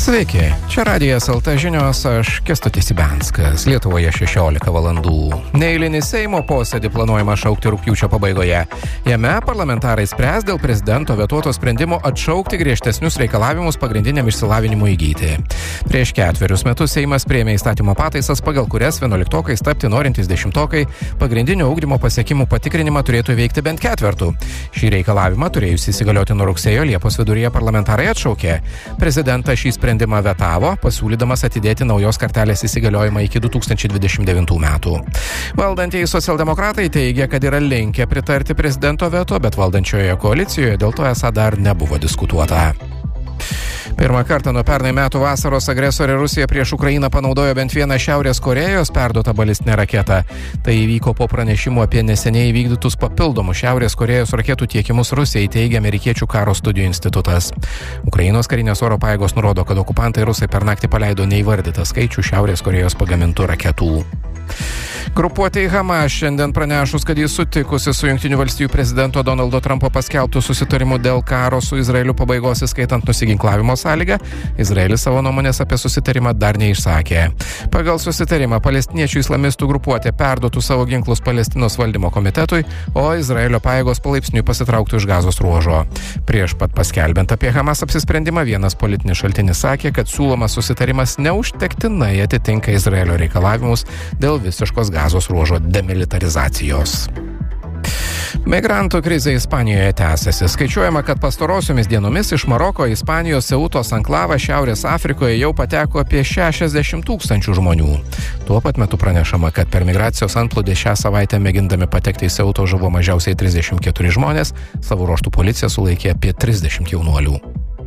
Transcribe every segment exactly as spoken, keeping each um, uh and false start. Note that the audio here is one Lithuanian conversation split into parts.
Sveiki, čia Radijas el te žinios, aš Kęstutis Ibenskas, Lietuvoje šešiolika valandų. Neeilinį Seimo posėdį planuojama šaukti rugpjūčio pabaigoje. Jame parlamentarai spręs dėl prezidento vetuoto sprendimo atšaukti griežtesnius reikalavimus pagrindiniam išsilavinimui įgyti. Prieš ketverius metus Seimas priėmė įstatymo pataisas, pagal kurias vienuoliktokais tapti norintys dešimtokai pagrindinio ugdymo pasiekimų patikrinimą turėtų veikti bent ketvertų. Šį reikalavimą turėjusi įsigalioti nuo rugsėjo Liepos viduryje parlamentarai atšaukė. Prezidentas šį sprendimą vetavo, pasiūlydamas atidėti naujos kartelės įsigaliojimą iki du tūkstančiai dvidešimt devintų metų. Valdantieji socialdemokratai teigia, kad yra linkę pritarti prezidento veto, bet valdančioje koalicijoje dėl to esą dar nebuvo diskutuota. Pirmą kartą nuo pernai metų vasaros agresorė Rusija prieš Ukrainą panaudojo bent vieną Šiaurės Korėjos perduotą balistinę raketą. Tai įvyko po pranešimų apie neseniai įvykdytus papildomus Šiaurės Korėjos raketų tiekimus Rusijai, teigia Amerikiečių karo studijų institutas. Ukrainos karinės oro pajėgos nurodo, kad okupantai rusai per naktį paleido neįvardytą skaičių Šiaurės Korėjos pagamintų raketų. Grupuotei Hamas šiandien pranešus, kad jis sutikusi su Jungtinių valstijų prezidento Donaldo Trumpo paskelbtų susitarimų dėl karo su Izraeliu pabaigos, įskaitant nusiginklavimo sąlygą, Izraelis savo nuomonės apie susitarimą dar neišsakė. Pagal susitarimą palestiniečių islamistų grupuotė perduotų savo ginklus Palestinos valdymo komitetui, o Izraelio pajėgos palaipsniui pasitrauktų iš Gazos ruožo. Prieš pat paskelbiant apie Hamas apsisprendimą, vienas politinis šaltinis sakė, kad siūlomas susitarimas neužtektinai atitinka Izraelio reikalavimus dėl visiškos Gazos ruožo demilitarizacijos. Migrantų krizė Ispanijoje tęsiasi. Skaičiuojama, kad pastarosiomis dienomis iš Maroko, Ispanijos, Ceutos anklavą Šiaurės Afrikoje jau pateko apie šešiasdešimt tūkstančių žmonių. Tuo pat metu pranešama, kad per migracijos antplūdį šią savaitę mėgindami patekti į Ceutą žuvo mažiausiai trisdešimt keturi žmonės, savo ruožtų policija sulaikė apie trisdešimt jaunuolių.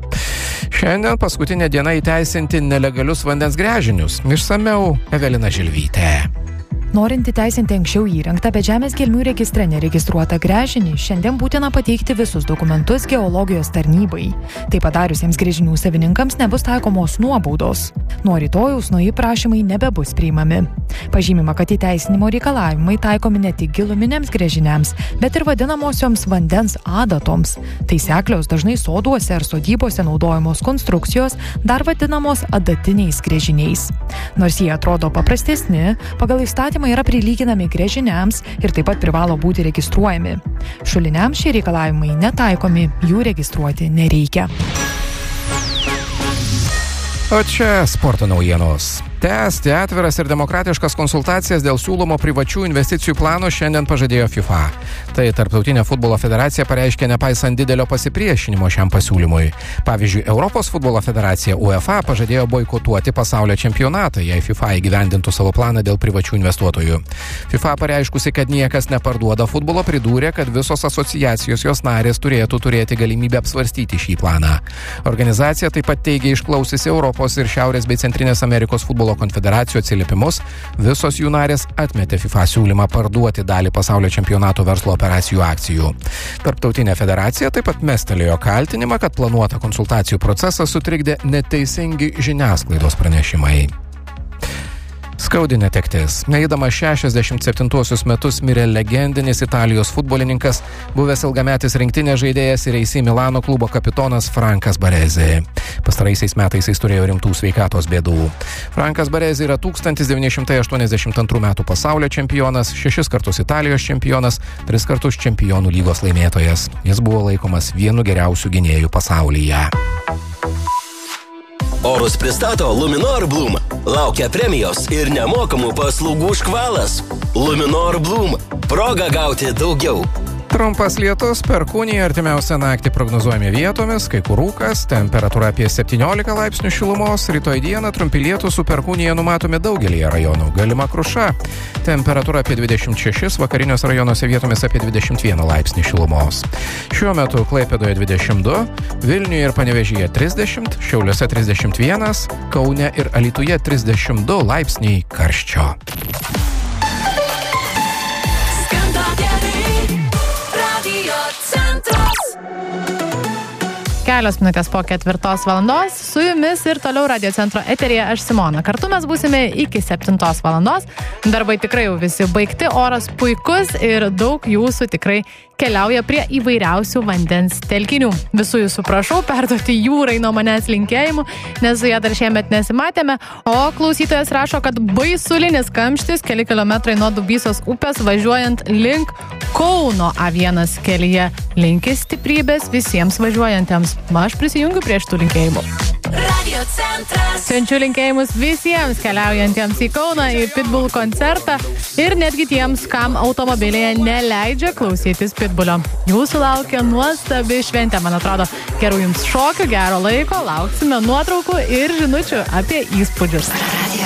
Šiandien paskutinė diena įteisinti nelegalius vandens gręžinius. Išsamiau Evelina Žilvytė. Norint įteisinti anksčiau įrengtą, bet žemės gelmių registre neregistruotą gręžinį, šiandien būtina pateikti visus dokumentus geologijos tarnybai. Tai padariusiems gręžinių savininkams nebus taikomos nuobaudos. Nuo rytojaus nauji prašymai nebebus priimami. Pažymima, kad įteisinimo reikalavimai taikomi ne tik giluminiams gręžiniams, bet ir vadinamosioms vandens adatoms. Tai seklios dažnai soduose ar sodybose naudojamos konstrukcijos, dar vadinamos adatiniais gręžiniais. Nors jie atrodo paprastesni, pagal įstatymą yra prilyginami gręžiniams ir taip pat privalo būti registruojami. Šuliniams šie reikalavimai netaikomi, jų registruoti nereikia. O čia sporto naujienos. Tęsti atviras ir demokratiškas konsultacijas dėl siūlomo privačių investicijų plano šiandien pažadėjo FIFA. Tai Tarptautinė futbolo federacija pareiškė nepaisant didelio pasipriešinimo šiam pasiūlymui. Pavyzdžiui, Europos futbolo federacija UEFA pažadėjo boikotuoti pasaulio čempionatą, jei FIFA įgyvendintų savo planą dėl privačių investuotojų. FIFA pareiškusi, kad niekas neparduoda futbolo, pridūrė, kad visos asociacijos jos narės turėtų turėti galimybę apsvarstyti šį planą. Organizacija taip pat teigia išklausiusi Europos ir Šiaurės bei Centrinės Amerikos futbolo konfederacijų atsiliepimus, visos jų narės atmetė FIFA siūlymą parduoti dalį pasaulio čempionato verslo operacijų akcijų. Tarptautinė federacija taip pat mestelėjo kaltinimą, kad planuotą konsultacijų procesą sutrikdė neteisingi žiniasklaidos pranešimai. Skaudi netektis. Eidamas šešiasdešimt septintuosius metus mirė legendinis Italijos futbolininkas, buvęs ilgametis rinktinės žaidėjas ir A C Milano klubo kapitonas Frankas Baresi. Pastaraisiais metais jis turėjo rimtų sveikatos bėdų. Frankas Baresi yra tūkstantis devyni šimtai aštuoniasdešimt antrų metų pasaulio čempionas, šešis kartus Italijos čempionas, tris kartus čempionų lygos laimėtojas. Jis buvo laikomas vienu geriausių gynėjų pasaulyje. Orus pristato Luminor Bloom. Laukia premijos ir nemokamų paslaugų škvalas. Luminor Bloom. Proga gauti daugiau. Trumpas lietus, perkūnija artimiausią naktį prognozuojami vietomis, kai kur rūkas, temperatūra apie septyniolika laipsnių šilumos, rytoj dieną trumpi lietūs su perkūnija numatomi daugelyje rajonų, galima kruša, temperatūra apie dvidešimt šešis, vakariniuose rajonuose vietomis apie dvidešimt vieną laipsnį šilumos. Šiuo metu Klaipėdoje dvidešimt du, Vilniuje ir Panevėžyje trisdešimt, Šiauliuose trisdešimt vienas, Kaune ir Alytuje trisdešimt du laipsniai karščio. kelios minutės po ketvirtos valandos. Su jumis ir toliau Radio Centro eteryje aš Simona. Kartu mes būsime iki septintos valandos. Darbai tikrai jau visi baigti, oras puikus ir daug jūsų tikrai keliauja prie įvairiausių vandens telkinių. Visų jūsų prašau perduoti jūrai nuo manęs linkėjimų, nes su ją dar šiemet nesimatėme. O klausytojas rašo, kad baisulinis kamštis keli kilometrai nuo Dubysos upės važiuojant link Kauno A vienas kelyje. Linki stiprybės visiems važiuojantiems. Aš prisijungiu prie šitų linkėjimų. Radio Centras. Siunčiu linkėjimus visiems keliaujantiems į Kauną, į Pitbull koncertą ir netgi tiems, kam automobilėje neleidžia klausytis Pitbullio. Jūsų laukia nuostabi šventė, man atrodo. Gerų jums šokių, gero laiko, lauksime nuotraukų ir žinučių apie įspūdžius. Radio